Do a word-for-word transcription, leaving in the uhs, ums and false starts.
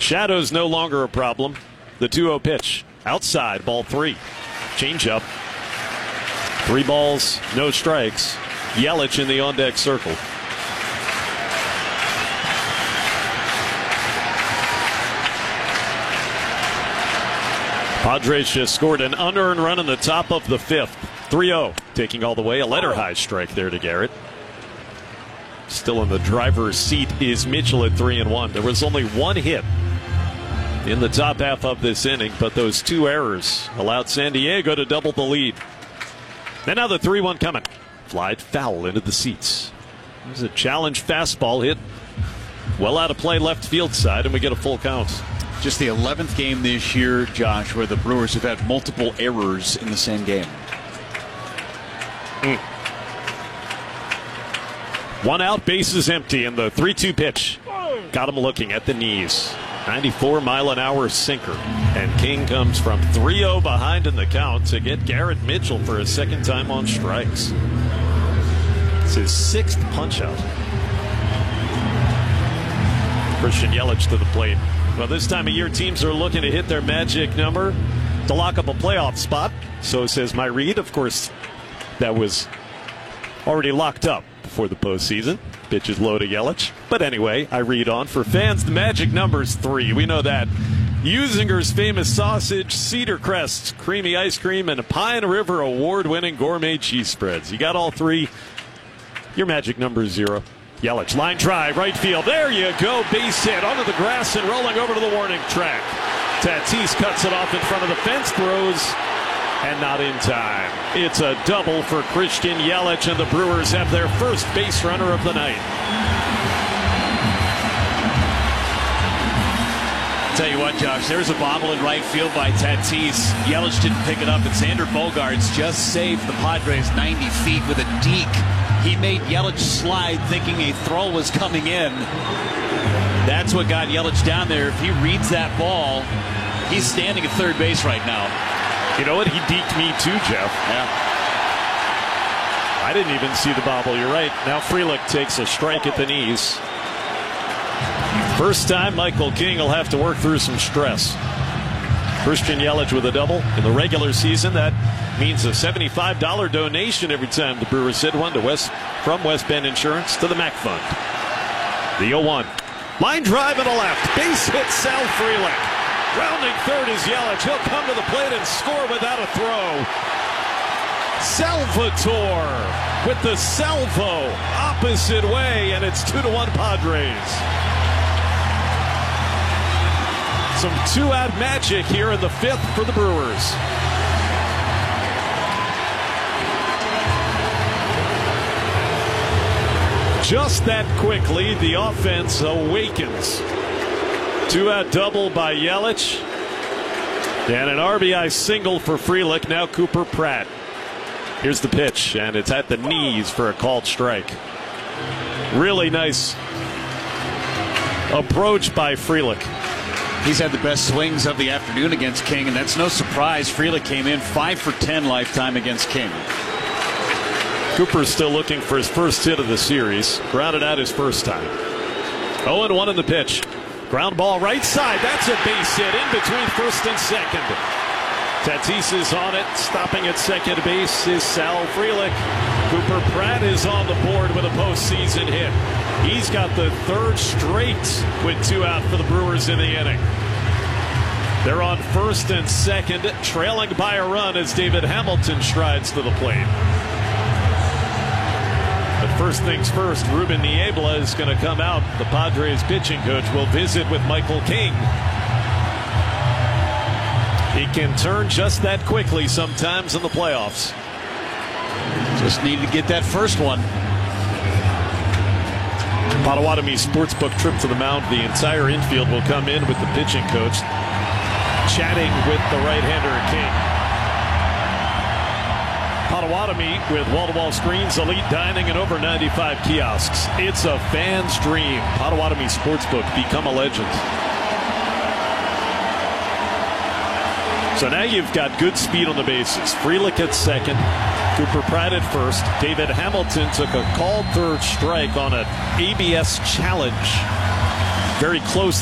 Shadows no longer a problem. The two oh pitch. Outside, ball three. Change up. Three balls, no strikes. Yelich in the on-deck circle. Padres just scored an unearned run in the top of the fifth. three oh. Taking all the way. A letter-high strike there to Garrett. Still in the driver's seat is Mitchell at three and one. There was only one hit in the top half of this inning, but those two errors allowed San Diego to double the lead. And now the three one coming. Flied foul into the seats. There's a challenge fastball hit well out of play left field side, and we get a full count. Just the eleventh game this year, Josh, where the Brewers have had multiple errors in the same game. Mm. One out, bases empty, and the three two pitch got him looking at the knees. ninety-four mile an hour sinker. And King comes from three oh behind in the count to get Garrett Mitchell for a second time on strikes. It's his sixth punch-out. Christian Yelich to the plate. Well, this time of year, teams are looking to hit their magic number to lock up a playoff spot. So says my read. Of course, that was already locked up before the postseason. Pitch is low to Yelich. But anyway, I read on. For fans, the magic number's three. We know that. Usinger's famous sausage, Cedar Crest, creamy ice cream, and Pine River award-winning gourmet cheese spreads. You got all three. Your magic number is zero. Yelich, line drive, right field. There you go. Base hit onto the grass and rolling over to the warning track. Tatis cuts it off in front of the fence, throws, and not in time. It's a double for Christian Yelich, and the Brewers have their first base runner of the night. Tell you what, Josh, there's a bobble in right field by Tatis. Yelich didn't pick it up, and Xander Bogaerts just saved the Padres ninety feet with a deke. He made Yelich slide thinking a throw was coming in. That's what got Yelich down there. If he reads that ball, he's standing at third base right now. You know what? He deked me too, Jeff. Yeah. I didn't even see the bobble. You're right. Now Frelick takes a strike at the knees. First time Michael King will have to work through some stress. Christian Yelich with a double in the regular season. That means a seventy-five dollar donation every time the Brewers hit one to West from West Bend Insurance to the Mac Fund. The oh one. Line drive to the left. Base hit Sal Frelick. Rounding third is Yelich. He'll come to the plate and score without a throw. Salvatore with the salvo opposite way, and it's two to one Padres. Some two-out magic here in the fifth for the Brewers. Just that quickly, the offense awakens. Two-out double by Yelich. And an R B I single for Frelick. Now Cooper Pratt. Here's the pitch, and it's at the knees for a called strike. Really nice approach by Frelick. He's had the best swings of the afternoon against King, and that's no surprise. Frelick came in five for ten lifetime against King. Cooper's still looking for his first hit of the series. Grounded out his first time. oh and one in the pitch. Ground ball right side. That's a base hit in between first and second. Tatis is on it. Stopping at second base is Sal Frelick. Cooper Pratt is on the board with a postseason hit. He's got the third straight with two out for the Brewers in the inning. They're on first and second, trailing by a run as David Hamilton strides to the plate. But first things first, Ruben Niebla is going to come out. The Padres pitching coach will visit with Michael King. He can turn just that quickly sometimes in the playoffs. Just needed to get that first one. Potawatomi Sportsbook trip to the mound. The entire infield will come in with the pitching coach chatting with the right-hander King. Potawatomi with wall-to-wall screens, elite dining, and over ninety-five kiosks. It's a fan's dream. Potawatomi Sportsbook, become a legend. So now you've got good speed on the bases. Frelick at second. Cooper Pratt at first. David Hamilton took a called third strike on an A B S challenge. Very close.